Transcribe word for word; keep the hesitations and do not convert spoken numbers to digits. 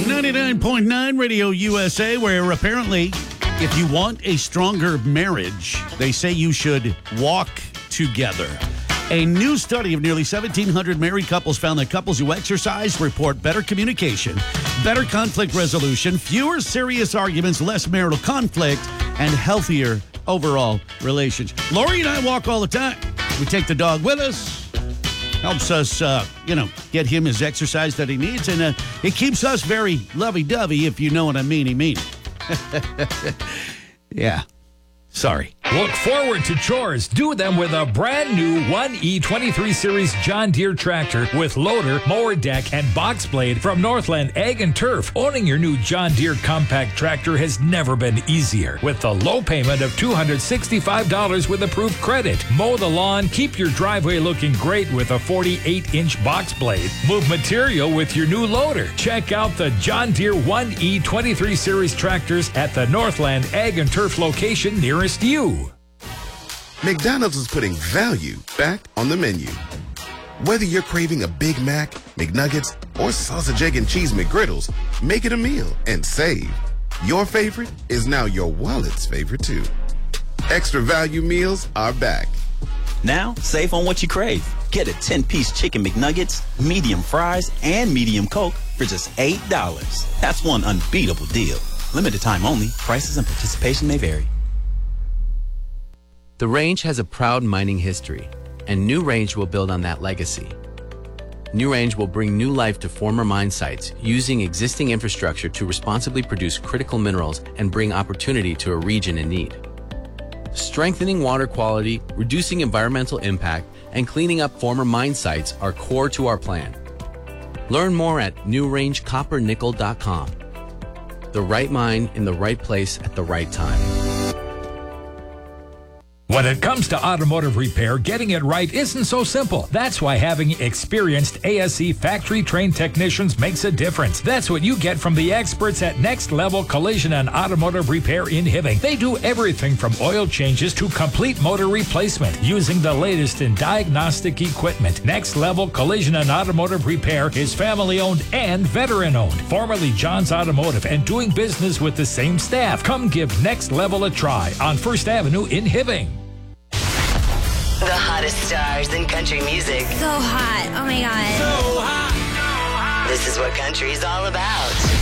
ninety-nine point nine Radio U S A, where apparently if you want a stronger marriage, they say you should walk together. A new study of nearly seventeen hundred married couples found that couples who exercise report better communication, better conflict resolution, fewer serious arguments, less marital conflict, and healthier overall relationships. Lori and I walk all the time. We take the dog with us. Helps us, uh, you know, get him his exercise that he needs, and uh, it keeps us very lovey-dovey, if you know what I mean. He mean. Yeah. Sorry. Look forward to chores. Do them with a brand new one E twenty-three Series John Deere tractor with loader, mower deck, and box blade from Northland Ag and Turf. Owning your new John Deere compact tractor has never been easier. With the low payment of two hundred sixty-five dollars with approved credit. Mow the lawn, keep your driveway looking great with a forty-eight inch box blade. Move material with your new loader. Check out the John Deere one E twenty-three Series tractors at the Northland Ag and Turf location nearest you. McDonald's is putting value back on the menu. Whether you're craving a Big Mac, McNuggets, or sausage, egg, and cheese McGriddles, make it a meal and save. Your favorite is now your wallet's favorite too. Extra value meals are back. Now, save on what you crave. Get a ten-piece chicken McNuggets, medium fries, and medium Coke for just eight dollars. That's one unbeatable deal. Limited time only. Prices and participation may vary. The Range has a proud mining history, and New Range will build on that legacy. New Range will bring new life to former mine sites using existing infrastructure to responsibly produce critical minerals and bring opportunity to a region in need. Strengthening water quality, reducing environmental impact, and cleaning up former mine sites are core to our plan. Learn more at new range copper nickel dot com. The right mine in the right place at the right time. When it comes to automotive repair, getting it right isn't so simple. That's why having experienced A S E factory-trained technicians makes a difference. That's what you get from the experts at Next Level Collision and Automotive Repair in Hibbing. They do everything from oil changes to complete motor replacement using the latest in diagnostic equipment. Next Level Collision and Automotive Repair is family-owned and veteran-owned. Formerly John's Automotive and doing business with the same staff. Come give Next Level a try on First Avenue in Hibbing. The hottest stars in country music. So hot. Oh my God. So hot. So hot. This is what country's all about.